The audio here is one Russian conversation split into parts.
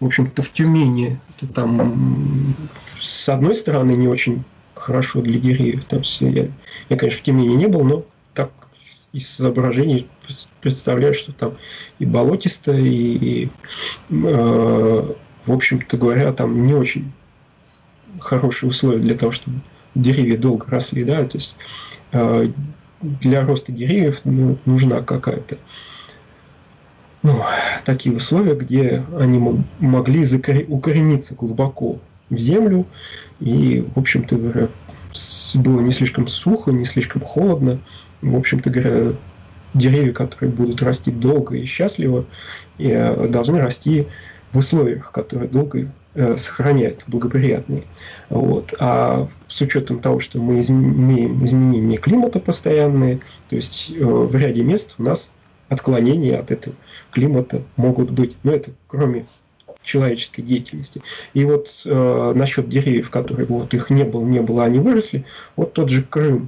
в общем-то, в Тюмени это там, с одной стороны, не очень хорошо для деревьев. Там я, конечно, в Тюмени не был, но так из соображений представляю, что там и болотисто, и в общем-то говоря, там не очень хорошие условия для того, чтобы деревья долго росли, да, то есть для роста деревьев нужна какая-то, такие условия, где они могли укорениться глубоко в землю, и, в общем-то говоря, было не слишком сухо, не слишком холодно, в общем-то говоря, деревья, которые будут расти долго и счастливо, должны расти в условиях, которые долго сохраняются, благоприятные. Вот. А с учетом того, что мы имеем изменения климата постоянные, то есть в ряде мест у нас отклонения от этого климата могут быть. Но это кроме человеческой деятельности. И вот насчет деревьев, которые вот их не было, они выросли, вот тот же Крым.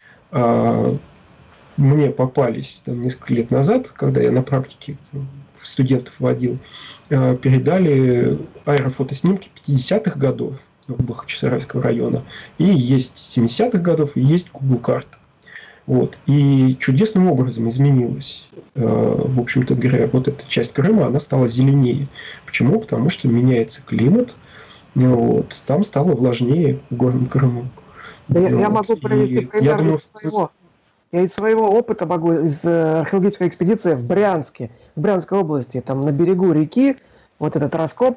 Мне попались там несколько лет назад, когда я на практике студентов водил, передали аэрофотоснимки 50-х годов Бахчисарайского района. И есть 70-х годов, и есть Google карта. Вот. И чудесным образом изменилась, в общем-то говоря, вот эта часть Крыма, она стала зеленее. Почему? Потому что меняется климат, вот. Там стало влажнее в Горном Крыму. Я могу привести пример я из своего опыта могу, из археологической экспедиции в Брянске, в Брянской области, там на берегу реки, вот этот раскоп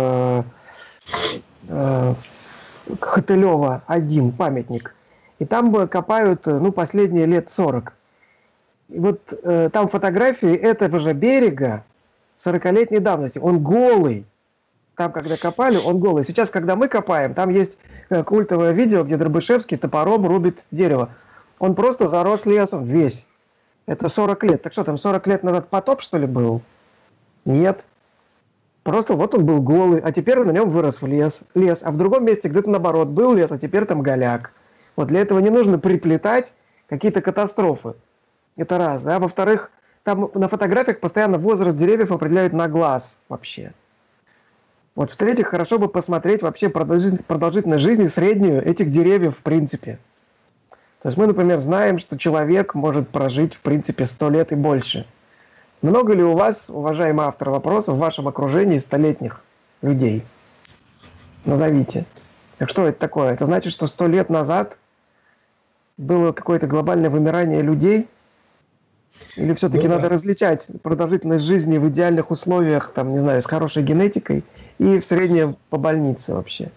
Хотылева 1, памятник, и там копают, последние лет 40. И вот там фотографии этого же берега 40-летней давности, он голый. Там, когда копали, он голый. Сейчас, когда мы копаем, там есть культовое видео, где Дробышевский топором рубит дерево. Он просто зарос лесом весь. Это 40 лет. Так что там, 40 лет назад потоп, что ли, был? Нет. Просто вот он был голый, а теперь на нем вырос лес. А в другом месте где-то наоборот был лес, а теперь там голяк. Вот для этого не нужно приплетать какие-то катастрофы. Это раз. Да? Во-вторых, там на фотографиях постоянно возраст деревьев определяют на глаз вообще. Вот в-третьих, хорошо бы посмотреть вообще продолжительность жизни среднюю этих деревьев в принципе. То есть мы, например, знаем, что человек может прожить, в принципе, 100 лет и больше. Много ли у вас, уважаемый автор вопроса, в вашем окружении 100-летних людей? Назовите. Так что это такое? Это значит, что 100 лет назад было какое-то глобальное вымирание людей? Или все-таки надо различать продолжительность жизни в идеальных условиях, там, не знаю, с хорошей генетикой и в среднем по больнице вообще?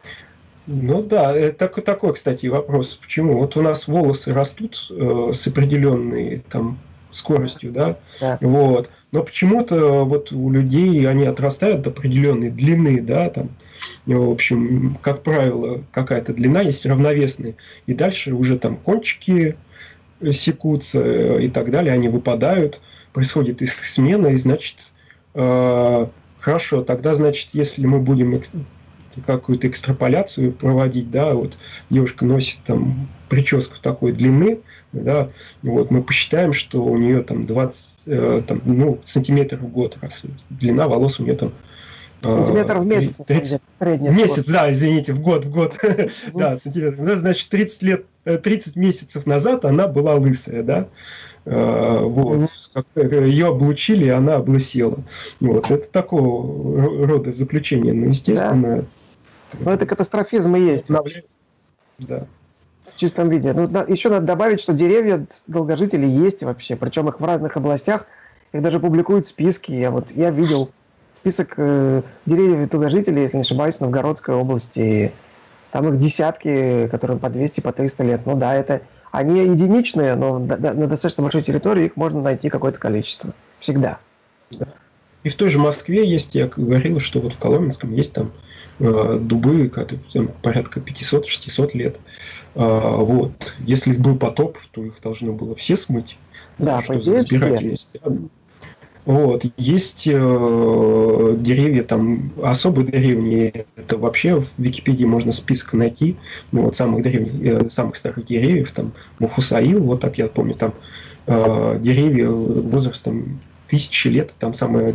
Это такой, кстати, вопрос. Почему? Вот у нас волосы растут с определенной там скоростью, да? Вот. Но почему-то вот у людей они отрастают до определенной длины, да, там, в общем, как правило, какая-то длина есть равновесная. И дальше уже там кончики секутся и так далее, они выпадают, происходит их смена, и значит, хорошо, тогда, значит, если мы будем какую-то экстраполяцию проводить, да, вот девушка носит там прическу такой длины, да, вот мы посчитаем, что у нее там 20 сантиметров в год растет. Длина волос у нее там сантиметр в месяц. 30, месяц, да, извините, в год. Да, сантиметр. Значит, 30 месяцев назад она была лысая, да. Вот. Ее облучили, и она облысела. Вот. Это такого рода заключение. Но, естественно... Да. Но это катастрофизм и есть. Да. В чистом виде. Еще надо добавить, что деревья долгожители есть вообще. Причем их в разных областях. Их даже публикуют списки. Я видел список деревьев долгожителей, если не ошибаюсь, в Новгородской области. Там их десятки, которым по 200, по 300 лет. Они единичные, но на достаточно большой территории их можно найти какое-то количество. Всегда. Да. И в той же Москве есть, я говорил, что вот в Коломенском есть там дубы, которые там порядка 500-600 лет. Вот. Если был потоп, то их должно было все смыть. Да, по идее все. Вот. Есть деревья там особо древние. Это вообще в Википедии можно список найти. Вот, самых древних, самых старых деревьев. Там Муфусаил, вот так я помню, там деревья возрастом 1000 лет. Там самое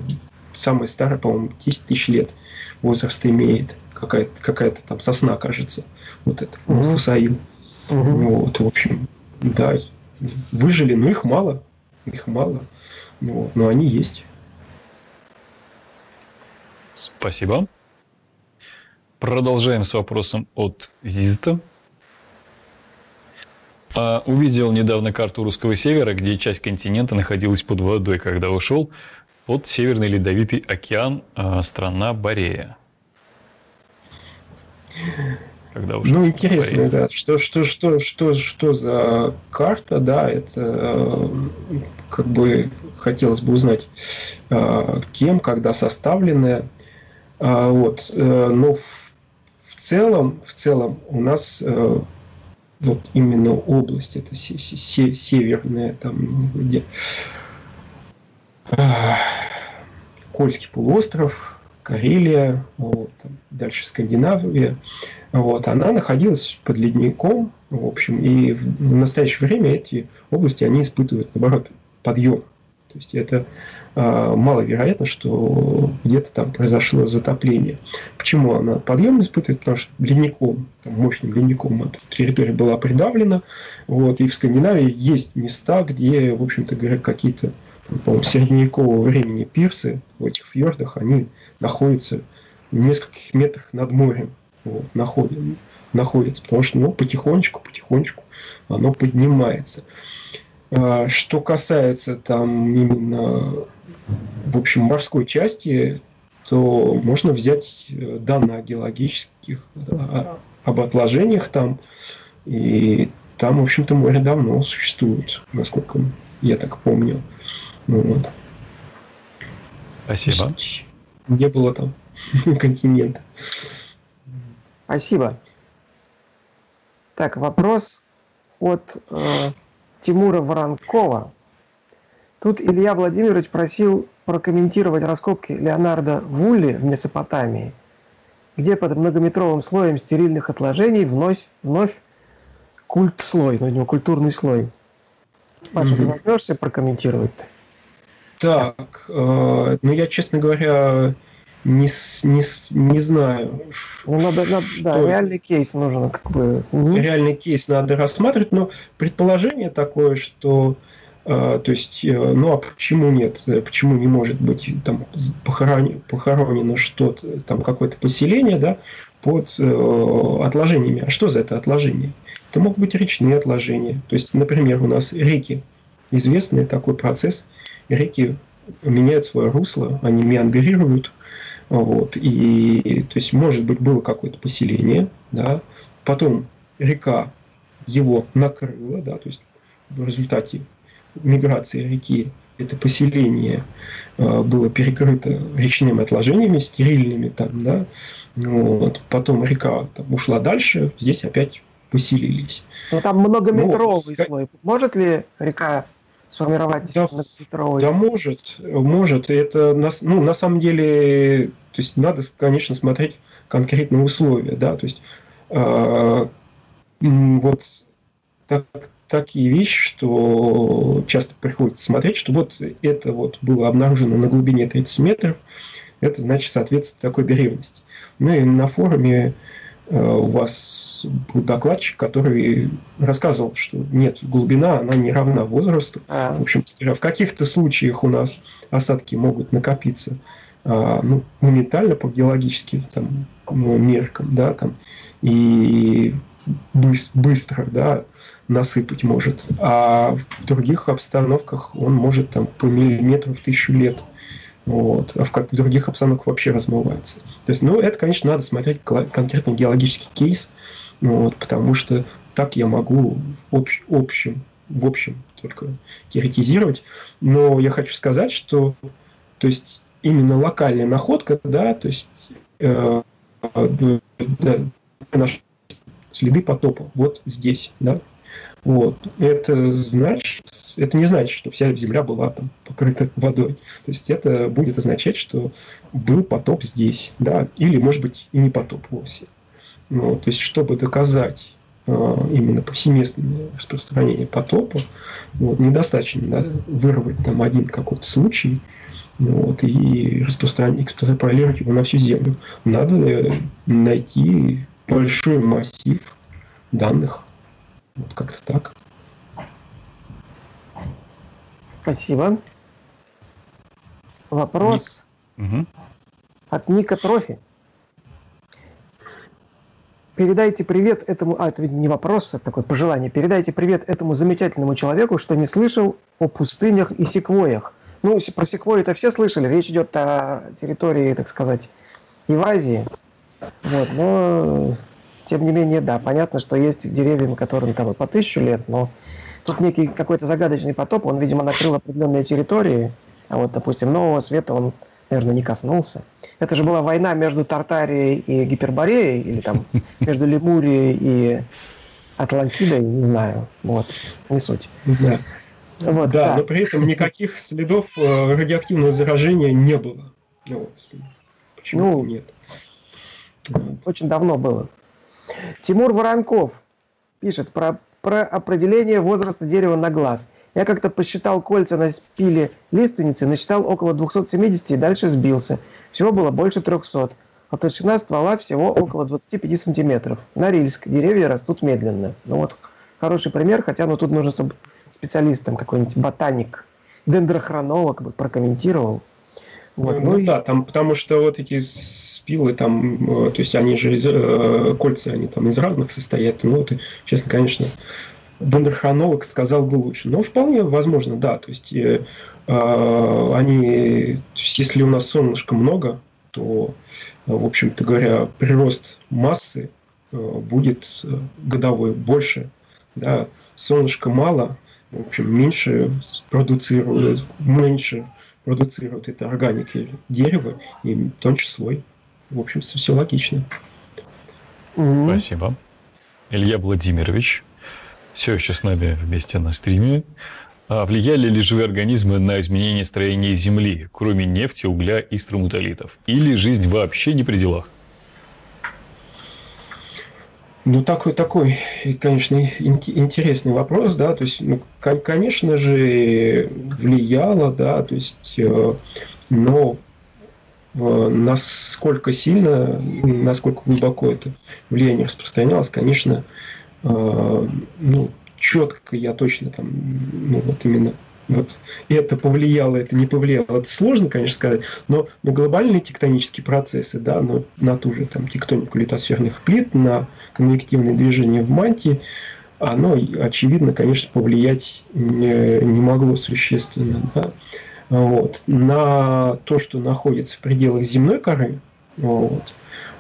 самая старая, по-моему, 10 тысяч лет возраст имеет. Какая-то там сосна, кажется. Вот это, Фусаил. Вот, в общем, да, выжили, но их мало. Вот, но они есть. Спасибо. Продолжаем с вопросом от Зизта. Увидел недавно карту Русского Севера, где часть континента находилась под водой, когда ушел под Северный Ледовитый океан, страна Борея. Ну, интересно, да. Что за карта, да, это как бы хотелось бы узнать, кем, когда составленная. Вот. Но в целом у нас вот именно область, это северная, там, где Кольский полуостров, Карелия, вот, там, дальше Скандинавия, вот, она находилась под ледником, в общем, и в настоящее время эти области, они испытывают, наоборот, подъем. То есть это маловероятно, что где-то там произошло затопление. Почему она подъем испытывает? Потому что ледником, там, мощным ледником эта территория была придавлена. Вот, и в Скандинавии есть места, где, в общем-то говоря, какие-то, по-моему, средневекового времени пирсы в этих фьордах, они находятся в нескольких метрах над морем. Вот, находятся, потому что потихонечку оно поднимается. Что касается там именно, в общем, морской части, то можно взять данные о геологических, об отложениях там, и там, в общем-то, море давно существует, насколько я так помню. Вот. Спасибо. Не было там континента. Спасибо. Так, вопрос от Тимура Воронкова. Тут Илья Владимирович просил прокомментировать раскопки Леонардо Вулли в Месопотамии, где под многометровым слоем стерильных отложений вновь культслой, у него культурный слой. Паша, ты возьмешься прокомментировать-то? Так, ну я, честно говоря, не знаю. Да, реальный кейс нужен, как бы. Реальный кейс надо рассматривать, но предположение такое, что, то есть, ну а почему нет? Почему не может быть там похоронено что-то, там какое-то поселение, да, под отложениями? А что за это отложение? Это могут быть речные отложения. То есть, например, у нас реки. Известный такой процесс. Реки меняют свое русло, они меандрируют. Вот, и, то есть, может быть, было какое-то поселение, да, потом река его накрыла, да, то есть, в результате миграции реки это поселение было перекрыто речными отложениями, стерильными там, да, вот, потом река там ушла дальше, здесь опять поселились. Но там многометровый слой. Может ли река сформировать многометровый? Да, может. Это на самом деле, то есть надо, конечно, смотреть конкретные условия, да, то есть вот такие вещи, что часто приходится смотреть, что вот это вот было обнаружено на глубине 30 метров, это значит соответствует такой древности. Ну и на форуме у вас был докладчик, который рассказывал, что нет, глубина, она не равна возрасту. В общем-то, в каких-то случаях у нас осадки могут накопиться моментально по геологическим там, меркам, да, там, и быстро, да, насыпать может. А в других обстановках он может там, по миллиметру в 1000 лет. Вот, а в других обстановках вообще размывается. То есть, это, конечно, надо смотреть конкретно геологический кейс, вот, потому что так я могу в общем только теоретизировать. Но я хочу сказать, что то есть, именно локальная находка, да, то есть наши следы потопа вот здесь, да. Вот. Это не значит, что вся Земля была там покрыта водой. То есть это будет означать, что был потоп здесь, да, или, может быть, и не потоп вовсе. То есть, чтобы доказать именно повсеместное распространение потопа, недостаточно, да, вырвать там один какой-то случай Вот, и экстраполировать его на всю Землю. Надо найти большой массив данных. Вот как-то так. Спасибо. Вопрос от Ника Трофи. Передайте привет этому... это ведь не вопрос, это такое пожелание. Передайте привет этому замечательному человеку, что не слышал о пустынях и секвойях. Ну, про секвойи-то все слышали. Речь идет о территории, так сказать, Евразии. Вот, но, тем не менее, да, понятно, что есть деревья, которым там и по 1000 лет, но тут некий какой-то загадочный потоп, он, видимо, накрыл определенные территории, а вот, допустим, Нового Света он, наверное, не коснулся. Это же была война между Тартарией и Гипербореей, или там между Лемурией и Атлантидой, не знаю, вот, не суть. Не знаю. Вот, да, но при этом никаких следов радиоактивного заражения не было. Вот. Почему нет? Очень давно было. Тимур Воронков пишет про определение возраста дерева на глаз. Я как-то посчитал кольца на спиле лиственницы, насчитал около 270 и дальше сбился. Всего было больше 300. А толщина ствола всего около 25 сантиметров. Норильск. Деревья растут медленно. Ну вот, хороший пример, хотя тут нужно, чтобы специалист, там какой-нибудь ботаник, дендрохронолог бы прокомментировал. Вот. Да, там, потому что вот эти спилы там, то есть они же кольца, они там из разных состоят. Ну вот, честно, конечно, дендрохронолог сказал бы лучше. Но вполне возможно, да. То есть если у нас солнышка много, то, в общем-то говоря, прирост массы будет годовой больше. Да. Солнышка мало, в общем, меньше продуцирует это органики дерева и тоньше слой. В общем, все логично. Спасибо. Илья Владимирович все еще с нами вместе на стриме. А влияли ли живые организмы на изменение строения Земли, кроме нефти, угля и строматолитов? Или жизнь вообще не при делах? Ну, такой, конечно, интересный вопрос, да, то есть, конечно же, влияло, да, то есть, но насколько сильно, насколько глубоко это влияние распространялось, конечно, четко я точно там, вот именно вот это повлияло, это не повлияло, это сложно, конечно, сказать, но глобальные тектонические процессы, да, на ту же там тектонику литосферных плит, на конвективные движения в мантии, оно, очевидно, конечно, повлиять не могло существенно, да. Вот. На то, что находится в пределах земной коры, вот,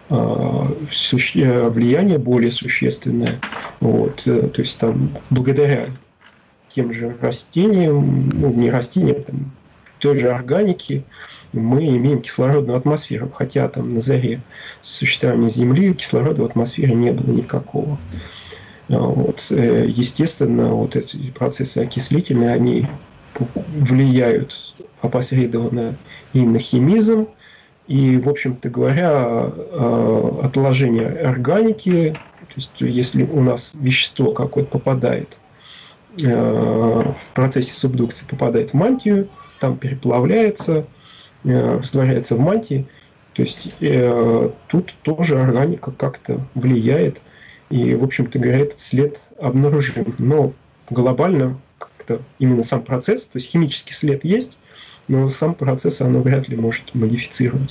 влияние более существенное, вот, то есть там благодаря тем же растениям, не растениям, там, той же органике, мы имеем кислородную атмосферу, хотя там на заре существования Земли кислорода в атмосфере не было никакого. Вот, естественно, вот эти процессы окислительные, они влияют опосредованно и на химизм, и, в общем-то говоря, отложение органики, то есть если у нас вещество какое-то попадает в процессе субдукции, попадает в мантию, там переплавляется, растворяется в мантии, то есть тут тоже органика как-то влияет, и, в общем-то говоря, этот след обнаружим. Но глобально как-то именно сам процесс, то есть химический след есть, но сам процесс оно вряд ли может модифицировать.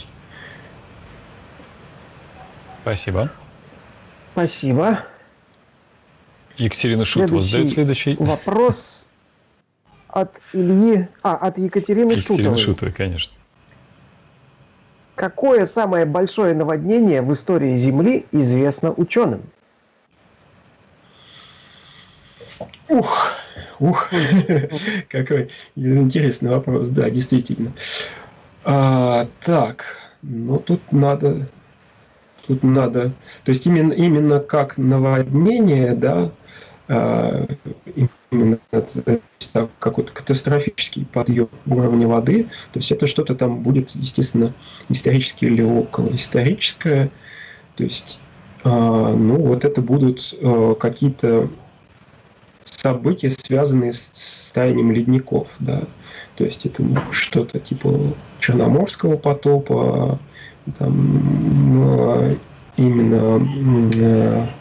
Спасибо. Спасибо. Екатерина Шутова задает следующий вопрос от Ильи, от Екатерины Шутовой. Екатерина Шутовой, конечно. Какое самое большое наводнение в истории Земли известно ученым? Какой интересный вопрос, да, действительно. Так, тут надо, то есть именно как наводнение, да, именно какой-то катастрофический подъем уровня воды, то есть это что-то там будет, естественно, исторически или околоисторическое, то есть, вот это будут какие-то события, связанные с таянием ледников, да. То есть это что-то типа Черноморского потопа, там, именно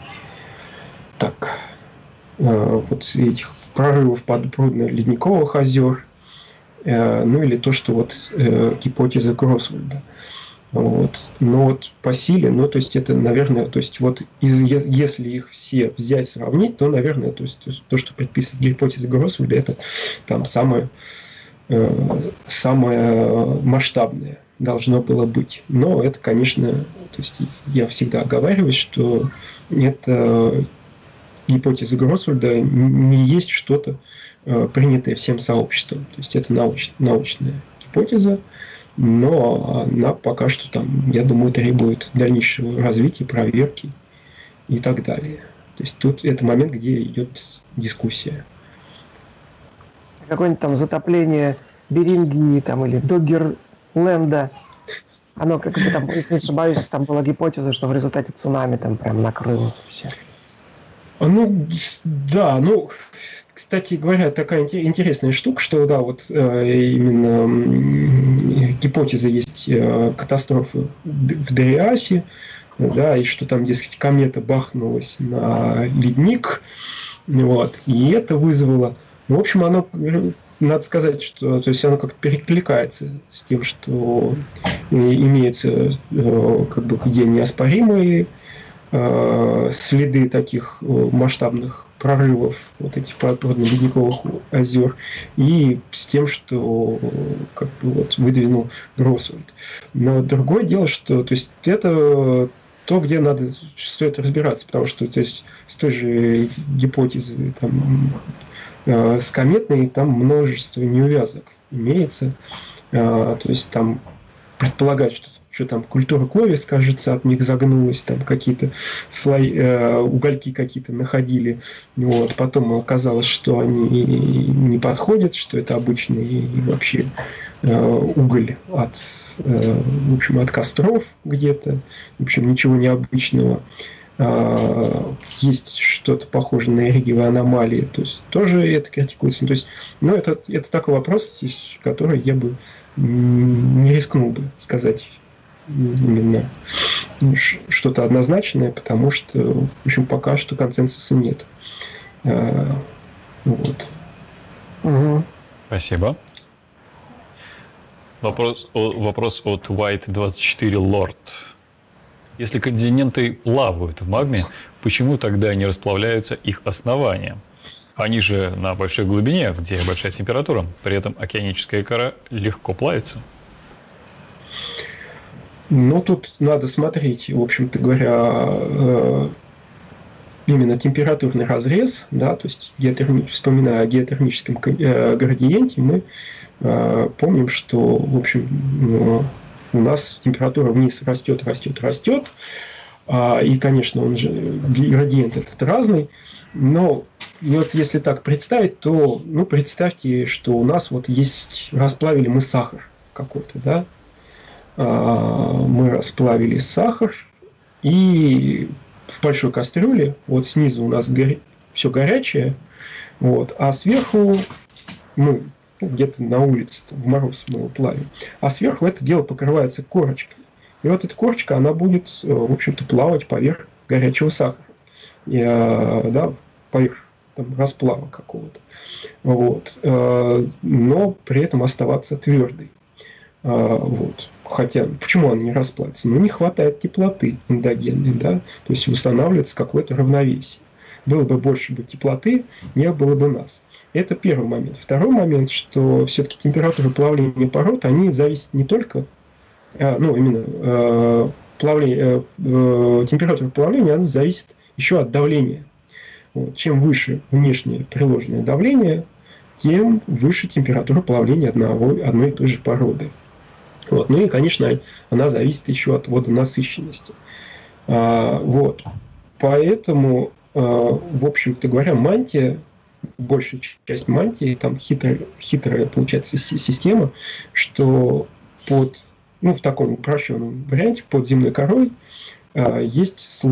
вот этих прорывов подпрудно-ледниковых озер, ну или то, что вот гипотеза Гросвальда. Вот. Но вот по силе, ну, то есть это, наверное, то есть вот если их все взять, сравнить, то, наверное, то есть то, что предписывает гипотеза Гросвальда, это там самое масштабное должно было быть. Но это, конечно, то есть я всегда оговариваюсь, что это гипотеза Гросвальда не есть что-то принятое всем сообществом. То есть это научная гипотеза, но она пока что там, я думаю, требует дальнейшего развития, проверки и так далее. То есть тут это момент, где идет дискуссия. Какое-нибудь там затопление Берингии там, или Доггерленда, оно, как бы там, если не ошибаюсь, там была гипотеза, что в результате цунами там прям накрыло все. Ну, да, ну, кстати говоря, такая интересная штука, что, да, вот именно гипотеза есть катастрофы в Дриасе, да, и что там, дескать, комета бахнулась на ледник, вот, и это вызвало, ну, в общем, оно, надо сказать, что, то есть оно как-то перекликается с тем, что имеются, как бы, где неоспоримые следы таких масштабных прорывов вот этих подпрудно-ледниковых озер, и с тем, что как бы вот выдвинул Гросвальд. Но другое дело, что то есть это то, где стоит разбираться, потому что то есть с той же гипотезы там, с кометной там множество неувязок имеется. То есть там предполагать, что там культура Кловис, кажется, от них загнулась, там какие-то слои, угольки какие-то находили. Вот. Потом оказалось, что они не подходят, что это обычный вообще уголь в общем, от костров где-то. В общем, ничего необычного. Есть что-то похожее на эригиевые аномалии. То есть тоже это критикуется. То есть, ну, это такой вопрос, который я бы не рискнул бы сказать именно что-то однозначное, потому что, в общем, пока что консенсуса нет. Вот. Угу. Спасибо. Вопрос от White24 Lord. Если континенты плавают в магме, почему тогда не расплавляются их основания? Они же на большой глубине, где большая температура, при этом океаническая кора легко плавится. Ну, тут надо смотреть, в общем-то говоря, именно температурный разрез, да, то есть вспоминая о геотермическом градиенте, мы помним, что, в общем, у нас температура вниз растет, и, конечно, он же градиент этот разный, но вот если так представить, то, ну, представьте, что у нас вот есть, расплавили мы сахар какой-то, да, мы расплавили сахар, и в большой кастрюле, вот снизу у нас все горячее, вот, а сверху мы где-то на улице, в мороз мы его плавим, а сверху это дело покрывается корочкой. И вот эта корочка, она будет, в общем-то, плавать поверх горячего сахара, да, поверх там, расплава какого-то. Вот. Но при этом оставаться твердой. Вот. Хотя, почему она не расплавится? Ну, не хватает теплоты эндогенной, да, то есть восстанавливается какое-то равновесие. Было бы больше теплоты, не было бы нас. Это первый момент. Второй момент, что все-таки температура плавления пород, они зависят не только, ну, именно температура плавления, она зависит еще от давления. Вот. Чем выше внешнее приложенное давление, тем выше температура плавления одной и той же породы. Вот. Ну и, конечно, она зависит еще от водонасыщенности. Вот. Поэтому, в общем-то говоря, мантия, большая часть мантии, там хитрая получается система, что в таком упрощенном варианте под земной корой есть слой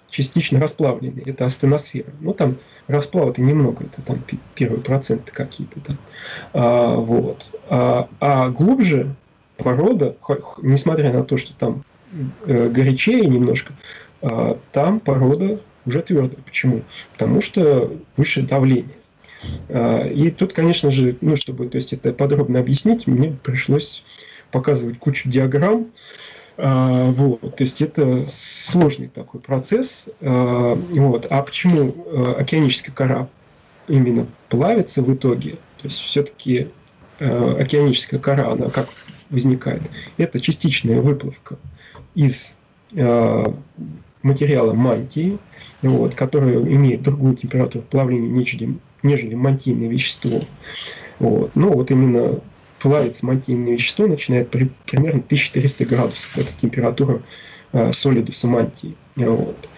частично расплавленные, это астеносфера. Ну, там расплава-то немного, это там первые проценты какие-то там. Вот. А глубже порода, несмотря на то, что там горячее немножко, там порода уже твердая. Почему? Потому что выше давление. И тут, конечно же, ну, чтобы, то есть, это подробно объяснить, мне пришлось показывать кучу диаграмм. Вот, то есть это сложный такой процесс. Вот. А почему океаническая кора именно плавится в итоге? То есть все-таки океаническая кора, она как возникает? Это частичная выплавка из материала мантии, вот, который имеет другую температуру плавления, нежели мантийное вещество. Вот. Ну вот именно плавится мантийное вещество, начинает примерно 1300 градусов. Это температура солидуса мантии. Вот.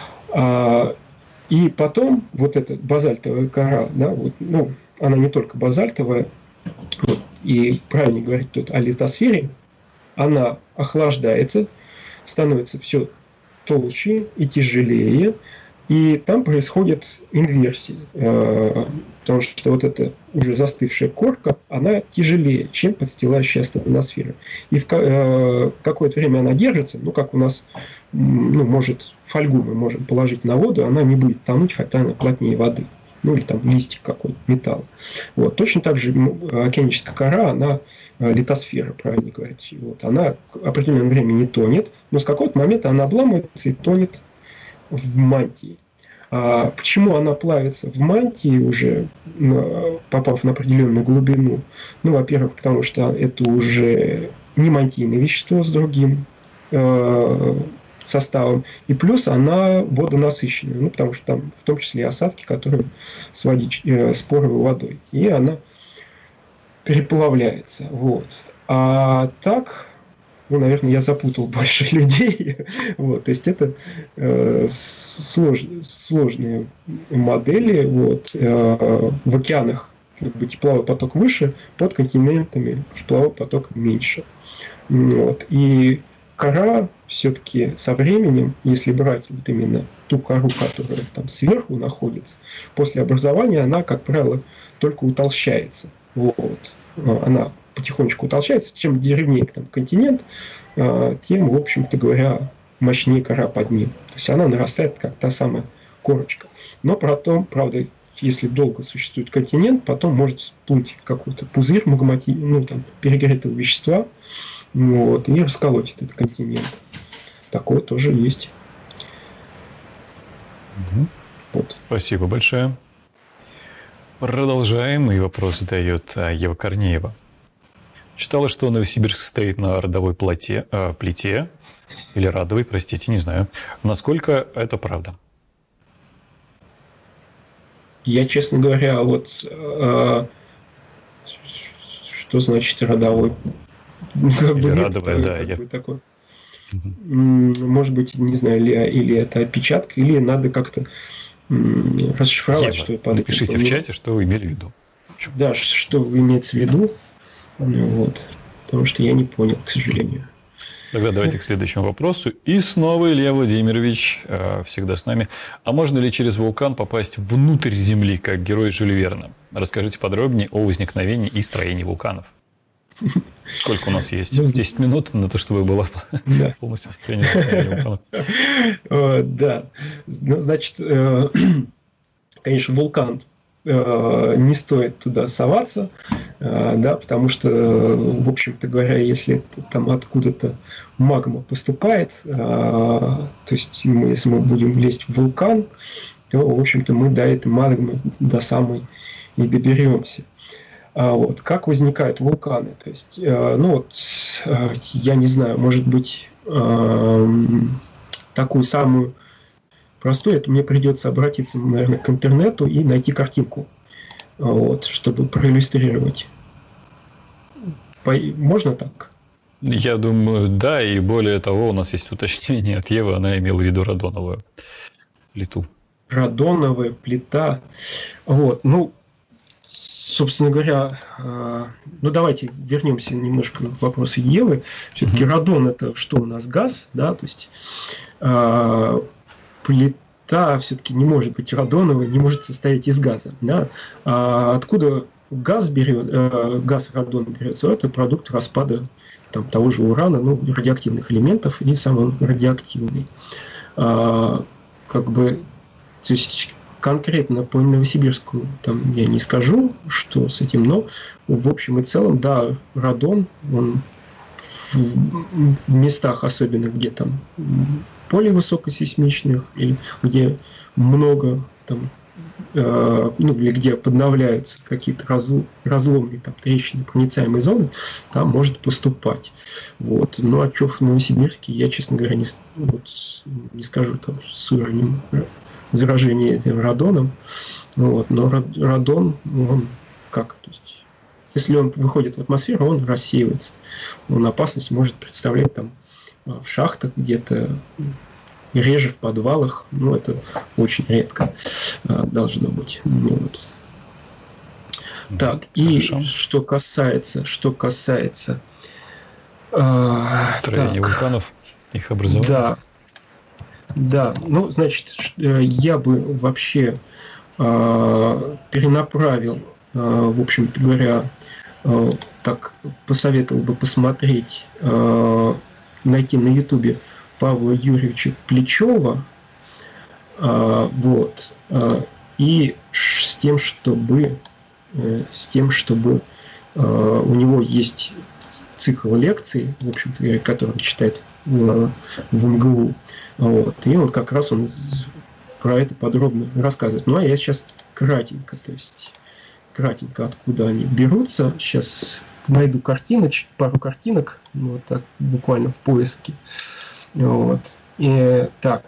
И потом вот эта базальтовая кора, да, вот, ну, она не только базальтовая, вот, и правильно говорить тут о литосфере, она охлаждается, становится все толще и тяжелее, и там происходит инверсия, потому что вот эта уже застывшая корка, она тяжелее, чем подстилающая астеносфера. И в какое-то время она держится, ну, как у нас, ну, может, фольгу мы можем положить на воду, она не будет тонуть, хотя она плотнее воды. Ну, или там листик какой-то, металл. Вот. Точно так же океаническая кора, она литосфера, правильно говорить. Вот. Она определенное время не тонет, но с какого-то момента она обламывается и тонет в мантии. А почему она плавится в мантии уже, попав на определенную глубину? Ну, во-первых, потому что это уже не мантийное вещество с другим составом, и плюс она водонасыщенная, ну, потому что там в том числе и осадки, которые с поровой водой, и она переплавляется. Вот. А так, ну, наверное, я запутал больше людей. Вот, то есть это сложные модели. Вот. В океанах как бы тепловой поток выше, под континентами тепловой поток меньше. Вот. И кора все-таки со временем, если брать вот именно ту кору, которая там сверху находится, после образования она, как правило, только утолщается. Вот. Она потихонечку утолщается. Чем древнее там континент, тем, в общем-то говоря, мощнее кора под ним. То есть она нарастает, как та самая корочка. Но потом, правда, если долго существует континент, потом может всплыть какой-то пузырь ну, там, перегретого вещества, вот, и расколоть этот континент. Такое тоже есть. Угу. Вот. Спасибо большое. Продолжаем. И вопрос задает Ева Корнеева. Читала, что Новосибирск стоит на родовой плите, или радовой, простите, не знаю. Насколько это правда? Я, честно говоря, вот что значит родовой? Как или бы радовая, да. Как бы такой. Может быть, не знаю, или это опечатка, или надо как-то расшифровать, Ева, что я подумал. напишите в чате, что вы имели в виду. Да, что имеется в виду. Вот. Потому что я не понял, к сожалению. Тогда давайте к следующему вопросу. И снова Илья Владимирович, всегда с нами. А можно ли через вулкан попасть внутрь Земли, как герой Жюля Верна? Расскажите подробнее о возникновении и строении вулканов. Сколько у нас есть? 10 минут на то, чтобы было полностью строение вулканов. Да. Значит, конечно, вулкан не стоит туда соваться, да, потому что, в общем-то говоря, если там откуда-то магма поступает, то есть если мы будем лезть в вулкан, то, в общем-то, мы до этой магмы до самой и доберемся. Вот. Как возникают вулканы? То есть, ну вот, я не знаю, может быть, такую самую простую, это мне придется обратиться, наверное, к интернету и найти картинку, вот, чтобы проиллюстрировать. Можно так? Я думаю, да, и более того, у нас есть уточнение от Евы, она имела в виду радоновую плиту. Радоновая плита. Вот, ну, собственно говоря, ну давайте вернемся немножко к вопросу Евы. Все-таки радон это что у нас? Газ, да, то есть плита все-таки не может быть радоновой, не может состоять из газа. Да? А откуда газ радон берется? Это продукт распада там, того же урана, ну, радиоактивных элементов, и сам он радиоактивный. Как бы, то есть конкретно по Новосибирску там я не скажу, что с этим, но в общем и целом, да, радон, он в местах, особенно где там поле высокосейсмичных, или где много там, ну, или где подновляются какие-то разломные там, трещины, проницаемые зоны, там может поступать. Вот. Ну, а что в Новосибирске, я, честно говоря, не скажу там, с уровнем заражения этим радоном. Вот. Но радон, он как? То есть, если он выходит в атмосферу, он рассеивается. Он опасность может представлять там в шахтах где-то, реже в подвалах, но это очень редко должно быть. Вот. Так, и что касается строения вулканов, их образования. Да, ну, значит, я бы вообще перенаправил, в общем-то говоря, так посоветовал бы посмотреть, найти на Ютубе Павла Юрьевича Плечева, вот, и с тем, чтобы у него есть цикл лекций, в общем-то, который он читает в МГУ, вот, и он как раз про это подробно рассказывает. Ну, а я сейчас кратенько, откуда они берутся. Сейчас найду пару картинок, вот так, буквально в поиске. Вот. И так.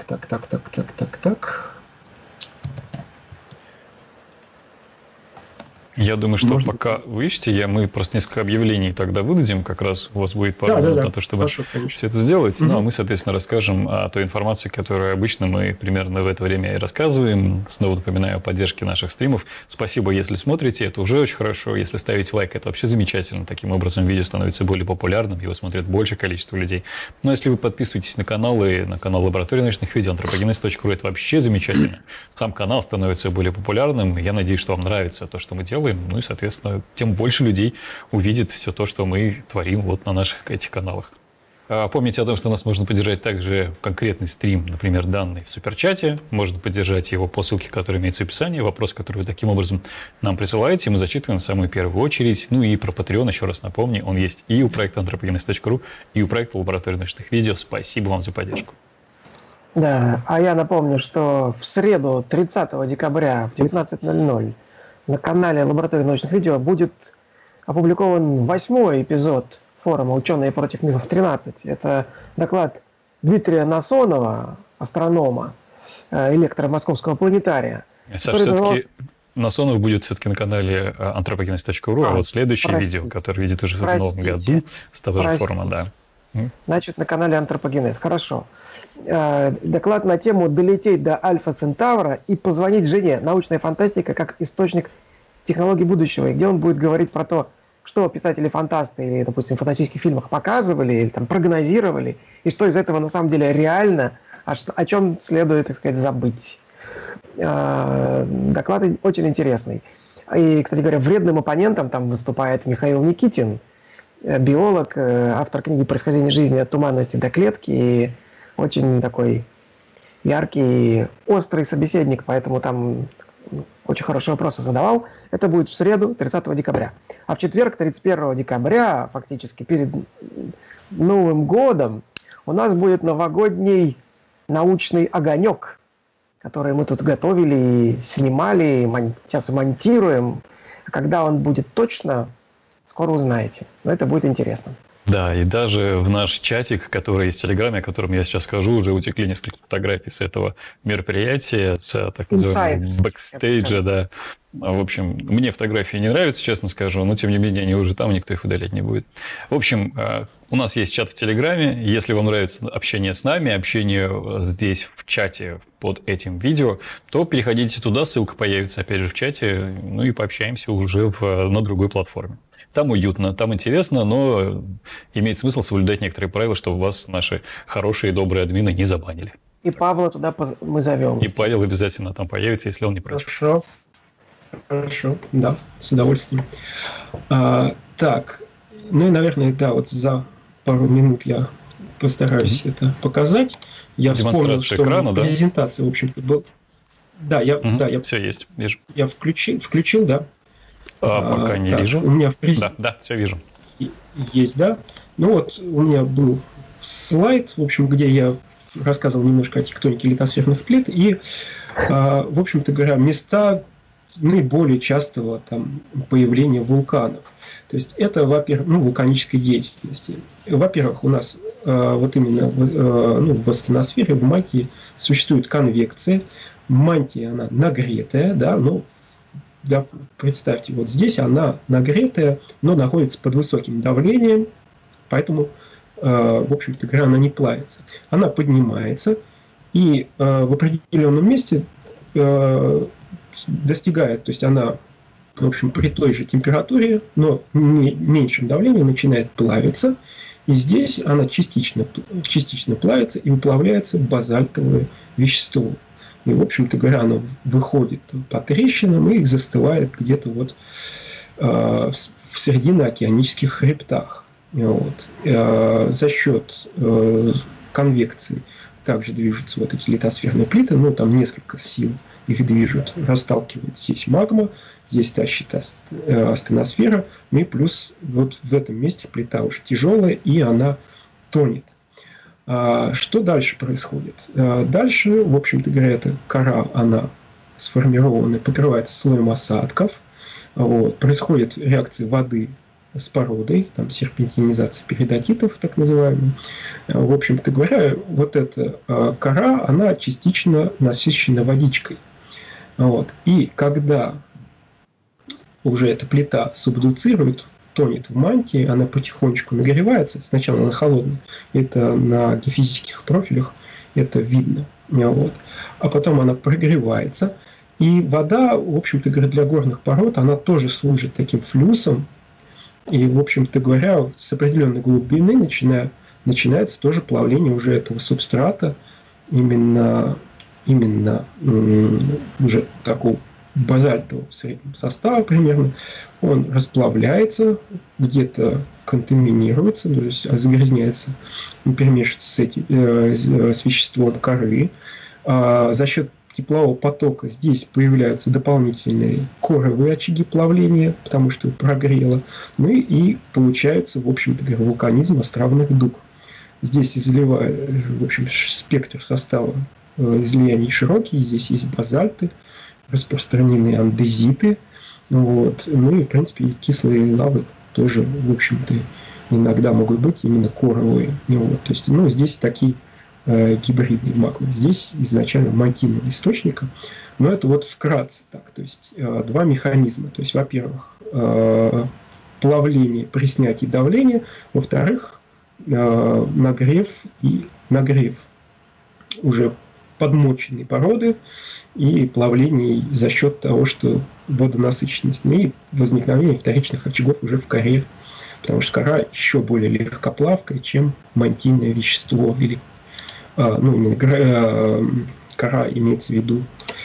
Я думаю, что пока вы ищете, мы просто несколько объявлений тогда выдадим, как раз у вас будет пару минут на то, чтобы все это сделать. Ну, а мы, соответственно, расскажем о той информации, которую обычно мы примерно в это время и рассказываем. Снова напоминаю о поддержке наших стримов. Спасибо, если смотрите, это уже очень хорошо. Если ставите лайк, это вообще замечательно. Таким образом, видео становится более популярным, его смотрит большее количество людей. Но если вы подписываетесь на канал Лаборатории научных видео, anthropogenes.ru, это вообще замечательно. Сам канал становится более популярным. Я надеюсь, что вам нравится то, что мы делаем. Ну и, соответственно, тем больше людей увидит все то, что мы творим вот на наших этих каналах. Помните о том, что нас можно поддержать также конкретный стрим, например, данный в суперчате. Можно поддержать его по ссылке, которая имеется в описании. Вопрос, который вы таким образом нам присылаете, мы зачитываем в самую первую очередь. Ну и про Patreon, еще раз напомню, он есть и у проекта anthropogenes.ru, и у проекта Лаборатории научных видео. Спасибо вам за поддержку. Да, а я напомню, что в среду, 30 декабря в 19:00 на канале Лаборатории научных видео будет опубликован 8-й эпизод форума «Ученые против мифов 13». Это доклад Дмитрия Насонова, астронома, электора Московского планетария. Саша, все-таки Насонов будет все-таки на канале anthropogenes.ru, а вот следующее видео, которое видит уже в новом году с того же форума, да. Значит, на канале Антропогенез. Хорошо. Доклад на тему «Долететь до Альфа Центавра и позвонить жене. Научная фантастика как источник технологий будущего». И где он будет говорить про то, что писатели-фантасты или, допустим, в фантастических фильмах показывали или там прогнозировали, и что из этого на самом деле реально, о чем следует, так сказать, забыть. Доклад очень интересный. И, кстати говоря, вредным оппонентом там выступает Михаил Никитин, биолог, автор книги «Происхождение жизни от туманности до клетки», и очень такой яркий, острый собеседник, поэтому там очень хорошие вопросы задавал. Это будет в среду, 30 декабря. А в четверг, 31 декабря, фактически перед Новым годом, у нас будет новогодний научный огонек, который мы тут готовили, снимали, сейчас монтируем. Когда он будет точно, скоро узнаете. Но это будет интересно. Да, и даже в наш чатик, который есть в Телеграме, о котором я сейчас скажу, уже утекли несколько фотографий с этого мероприятия, с так называемого бэкстейджа, да. В общем, мне фотографии не нравятся, честно скажу, но тем не менее они уже там, никто их удалять не будет. В общем, у нас есть чат в Телеграме. Если вам нравится общение с нами, общение здесь в чате под этим видео, то переходите туда, ссылка появится опять же в чате, ну и пообщаемся уже на другой платформе. Там уютно, там интересно, но имеет смысл соблюдать некоторые правила, чтобы вас наши хорошие и добрые админы не забанили. И Павла туда мы зовем. И Павел обязательно там появится, если он не против. Хорошо, да, с удовольствием. Так, ну и, наверное, да, вот за пару минут я постараюсь это показать. Я вспомнил, что экрана, да? презентация, в общем-то, был. Да, я все есть, вижу. Я включил, да. Пока не вижу. У меня Да, все вижу. Есть, да. Ну вот у меня был слайд, в общем, где я рассказывал немножко о тектонике литосферных плит и, в общем-то говоря, места наиболее частого там появления вулканов. То есть это, во-первых, вулканической деятельности. Во-первых, у нас вот именно в астеносфере, в мантии существует конвекция. Мантия, она нагретая, да, да, представьте, вот здесь она нагретая, но находится под высоким давлением, поэтому, в общем-то говоря, она не плавится. Она поднимается и в определенном месте достигает, то есть она, в общем, при той же температуре, но меньшем давлении начинает плавиться, и здесь она частично плавится и выплавляется базальтовое вещество. И, в общем-то говоря, оно выходит по трещинам и застывает где-то вот в срединно-океанических хребтах. Вот. За счет конвекции также движутся вот эти литосферные плиты, там несколько сил их движут, расталкивает здесь магма, здесь тащит астеносфера, и плюс вот в этом месте плита уже тяжелая, и она тонет. Что дальше происходит? Дальше, в общем-то говоря, эта кора, она сформирована, покрывается слоем осадков. Вот. Происходит реакция воды с породой, там серпентинизация перидотитов, так называемая. В общем-то говоря, вот эта кора, она частично насыщена водичкой. Вот. И когда уже эта плита субдуцирует, тонет в мантии, она потихонечку нагревается. Сначала она холодная. Это на геофизических профилях это видно. Вот. А потом она прогревается. И вода, в общем-то говоря, для горных пород, она тоже служит таким флюсом. И, в общем-то говоря, с определенной глубины начинается тоже плавление уже этого субстрата. Именно уже такого базальтового в среднем состава примерно, он расплавляется, где-то контаминируется, то есть загрязняется, перемешивается с веществом коры. За счет теплового потока здесь появляются дополнительные коровые очаги плавления, потому что прогрело. Ну и получается, в общем-то, вулканизм островных дуг. Здесь в общем, спектр состава излияний широкий, здесь есть базальты, распространенные андезиты, вот. Ну и, в принципе, и кислые лавы тоже, в общем-то, иногда могут быть именно коровые. Вот. То есть, здесь такие гибридные магмы. Здесь изначально мантийного источника, но это вот вкратце так. То есть, два механизма. То есть, во-первых, плавление при снятии давления, во-вторых, нагрев уже подмоченной породы и плавление за счет того, что водонасыщенность, и возникновение вторичных очагов уже в коре, потому что кора еще более легкоплавкая, чем мантийное вещество, или кора имеется в виду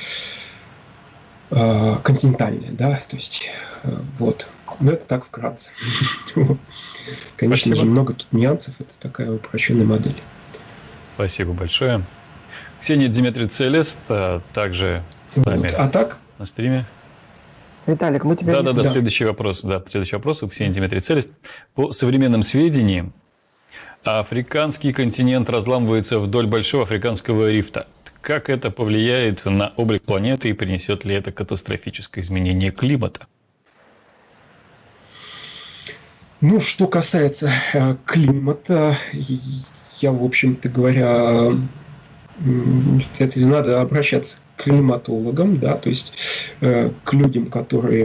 континентальная, да, то есть вот. Но это так вкратце. Конечно же, много тут нюансов, это такая упрощенная модель. Спасибо большое. Ксения Дмитрий Целест также с нами на стриме. Виталик, мы тебя Да, следующий вопрос. Да, следующий вопрос от Ксении Дмитрий Целест. По современным сведениям, африканский континент разламывается вдоль Большого Африканского рифта. Как это повлияет на облик планеты и принесет ли это катастрофическое изменение климата? Что касается климата, я, в общем-то говоря, это надо обращаться к климатологам, да, то есть к людям, которые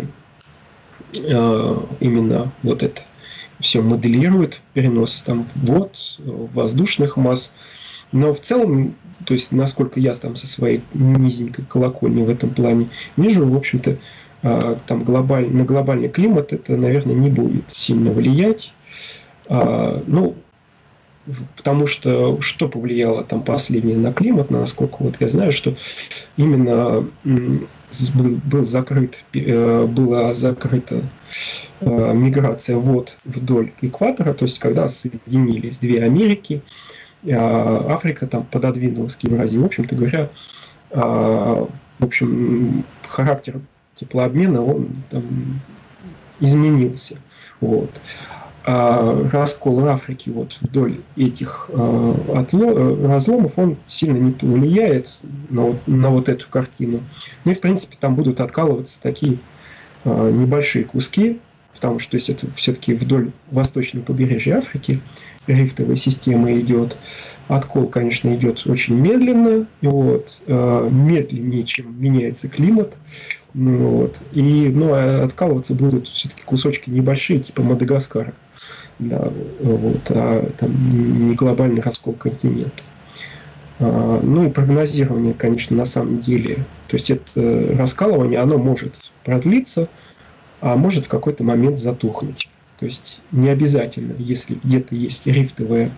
именно вот это все моделируют, перенос там вод, воздушных масс. Но в целом, то есть насколько я там со своей низенькой колокольни в этом плане вижу, в общем-то, там на глобальный климат это, наверное, не будет сильно влиять. Потому что повлияло там последнее на климат, насколько вот я знаю, что именно была закрыта миграция вод вдоль экватора, то есть когда соединились две Америки, Африка там пододвинулась к Евразии. В общем-то говоря, в общем, характер теплообмена, он там изменился. Вот. А раскол Африки вот вдоль этих разломов, он сильно не повлияет на вот эту картину. Ну и, в принципе, там будут откалываться такие небольшие куски, потому что, то есть, это все-таки вдоль восточного побережья Африки рифтовая система идет. Откол, конечно, идет очень медленно, вот, медленнее, чем меняется климат. Вот, откалываться будут все-таки кусочки небольшие, типа Мадагаскара. Да, вот, там не глобальный раскол континента. Ну и прогнозирование, конечно, на самом деле, то есть это раскалывание, оно может продлиться, а может в какой-то момент затухнуть. То есть не обязательно, если где-то есть рифтовая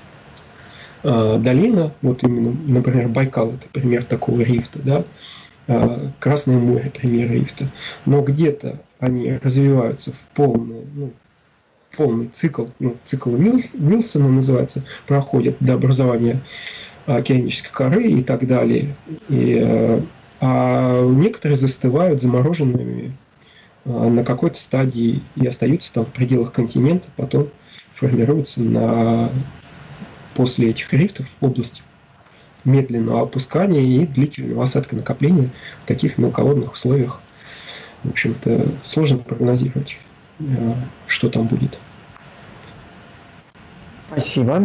долина, вот именно, например, Байкал – это пример такого рифта, да, Красное море – пример рифта, но где-то они развиваются в полный цикл, цикл Уилсона называется, проходит до образования океанической коры и так далее. А некоторые застывают замороженными на какой-то стадии и остаются там в пределах континента, потом формируются после этих рифтов в области медленного опускания и длительного осадка накопления в таких мелководных условиях. В общем-то, сложно прогнозировать, что там будет. Спасибо.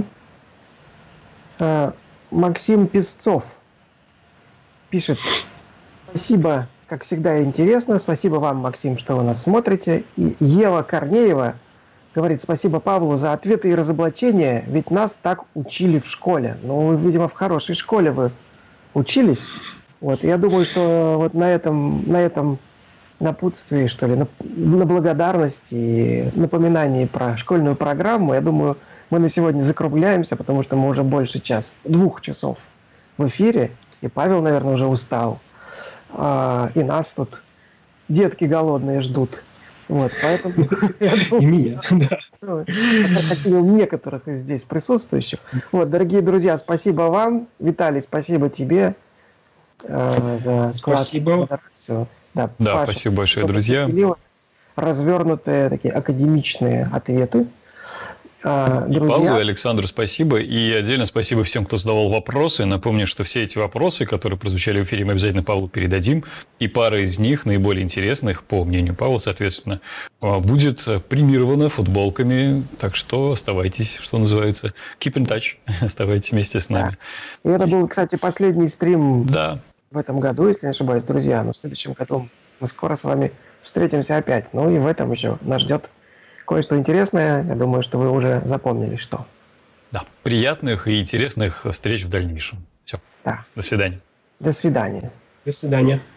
Максим Песцов пишет: спасибо, как всегда, интересно. Спасибо вам, Максим, что вы нас смотрите. И Ева Корнеева говорит: спасибо Павлу за ответы и разоблачения, ведь нас так учили в школе. Ну, вы, видимо, в хорошей школе вы учились. Вот, я думаю, что вот на этом напутствии, что ли, на благодарности и напоминании про школьную программу, я думаю, мы на сегодня закругляемся, потому что мы уже больше 2 часов в эфире, и Павел, наверное, уже устал. И нас тут детки голодные ждут. Вот, поэтому... И меня, да. Как у некоторых из здесь присутствующих. Вот, дорогие друзья, спасибо вам. Виталий, спасибо тебе за Спасибо. модерацию. Да, Паша, спасибо большое, друзья. Развернутые такие академичные ответы. Друзья. Павлу и Александру спасибо. И отдельно спасибо всем, кто задавал вопросы. Напомню, что все эти вопросы, которые прозвучали в эфире, мы обязательно Павлу передадим. И пара из них, наиболее интересных, по мнению Павла, соответственно, будет премирована футболками. Так что оставайтесь, что называется, keep in touch. Оставайтесь вместе с нами. Да. И это был, кстати, последний стрим в этом году, если не ошибаюсь, друзья. Но в следующем году мы скоро с вами встретимся опять. Ну и в этом еще нас ждет кое-что интересное. Я думаю, что вы уже запомнили, что. Да, приятных и интересных встреч в дальнейшем. Все. Да. До свидания. До свидания. До свидания.